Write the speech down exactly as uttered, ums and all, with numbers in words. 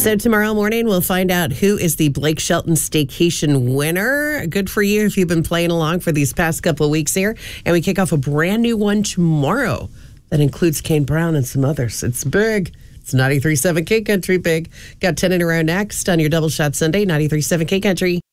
So tomorrow morning, we'll find out who is the Blake Shelton Staycation winner. Good for you if you've been playing along for these past couple of weeks here. And we kick off a brand new one tomorrow that includes Kane Brown and some others. It's big. It's ninety-three point seven K Country Big. Got ten in a row next on your Double Shot Sunday, ninety-three point seven K Country.